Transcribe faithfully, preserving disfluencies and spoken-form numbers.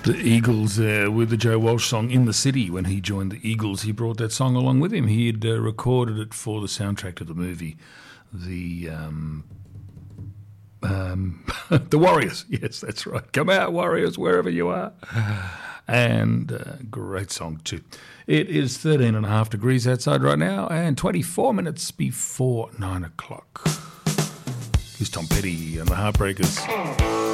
The Eagles uh, with the Joe Walsh song In the City. When he joined the Eagles, he brought that song along with him. He had uh, recorded it for the soundtrack to the movie, The um, um, The Warriors. Yes, that's right. Come out, Warriors, wherever you are. And uh, great song too. It is thirteen and a half degrees outside right now and twenty-four minutes before nine o'clock. Here's Tom Petty and the Heartbreakers.